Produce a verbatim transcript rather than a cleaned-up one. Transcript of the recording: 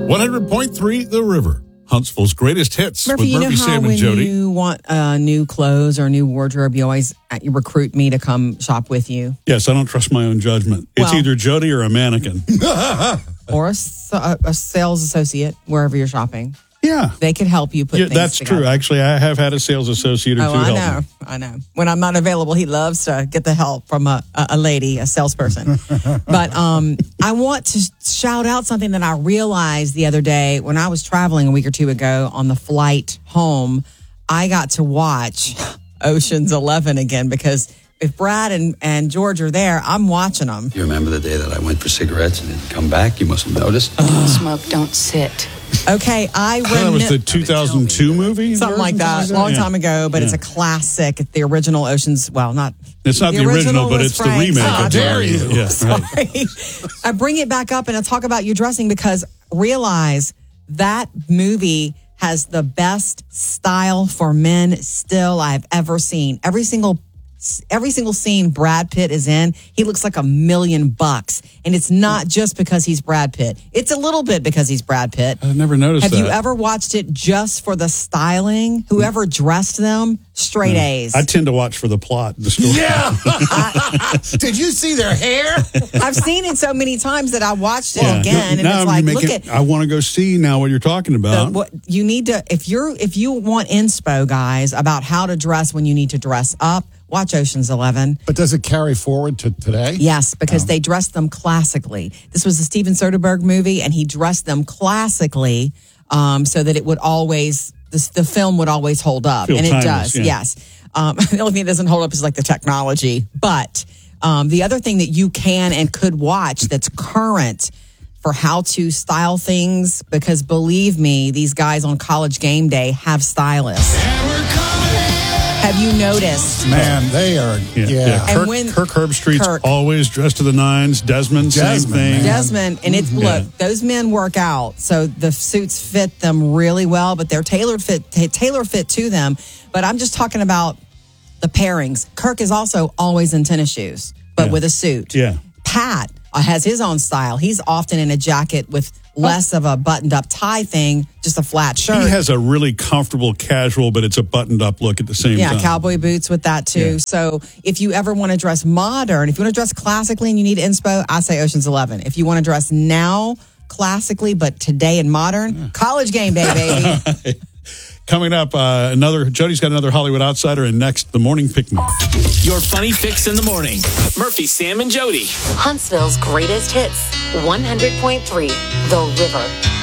one hundred point three The River. Huntsville's greatest hits Murphy, with you Murphy, know how Sam, when and Jody. you want uh, new clothes or new wardrobe, you always uh, you recruit me to come shop with you, Yes, I don't trust my own judgment. It's Well- either Jody or a mannequin. or a, s- a- a sales associate wherever you're shopping. Yeah. They could help you put Yeah, things that's together. true. Actually, I have had a sales associate or Oh, two I help know. me. I know. When I'm not available, he loves to get the help from a, a, a lady, a salesperson. But um, I want to shout out something that I realized the other day when I was traveling a week or two ago on the flight home. I got to watch Ocean's Eleven again because if Brad and, and George are there, I'm watching them. You remember the day that I went for cigarettes and didn't come back? You must have noticed. Smoke, don't sit. Okay, I I thought that was the remember two thousand two movie? something like that, long time ago, but it's a classic. The original Ocean's, well, not. It's not the original, but was it's the Frank remake. Sinatra. How dare you? Yeah, right. Sorry. I bring it back up and I talk about you dressing because realize that movie has the best style for men still I've ever seen. Every single every single scene Brad Pitt is in, he looks like a million bucks. And it's not just because he's Brad Pitt. It's a little bit because he's Brad Pitt. I never noticed Have that. you ever watched it just for the styling? Whoever dressed them, straight A's. I tend to watch for the plot, the story. Yeah. Did you see their hair? I've seen it so many times that I watched it Yeah. again, and now it's like, you look make it, at I want to go see now what you're talking the, about. what you need to. If you're if you want inspo, guys, about how to dress when you need to dress up, watch Ocean's Eleven. But does it carry forward to today? Yes, because they dressed them classically. This was a Steven Soderbergh movie, and he dressed them classically um, so that it would always this, the film would always hold up, Feel and it timeless, does. yeah. Yes. Um, the only thing that doesn't hold up is like the technology, but. Um, the other thing that you can and could watch that's current for how to style things, because believe me, these guys on College Game Day have stylists. Have you noticed? Man, they are, yeah. yeah. And Kirk, when- Kirk Herbstreit's Kirk. always dressed to the nines. Desmond, same Desmond, thing. man. Desmond, and it's Yeah. look, those men work out, so the suits fit them really well, but they're tailored fit tailor fit to them. But I'm just talking about the pairings. Kirk is also always in tennis shoes, but Yeah. with a suit. Yeah. Pat uh, has his own style. He's often in a jacket with less of a buttoned up tie thing, just a flat shirt. He has a really comfortable casual, but it's a buttoned up look at the same Yeah, time. cowboy boots with that too. Yeah. So if you ever want to dress modern, if you want to dress classically and you need inspo, I say Ocean's Eleven. If you want to dress now classically, but today and modern, College Game Day, baby. Coming up, uh, another Jody's got another Hollywood Outsider, and next, the morning pick-me. Your funny fix in the morning. Murphy, Sam, and Jody. Huntsville's greatest hits. one hundred point three The River.